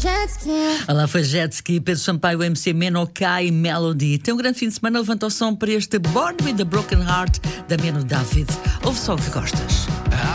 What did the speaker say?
jet ski. Olá, foi Jet Ski, Pedro Sampaio, MC Meno, Kai Melody. Tem um grande fim de semana, levanta o som para este Born with a Broken Heart da Meno David. Ouve só o que gostas.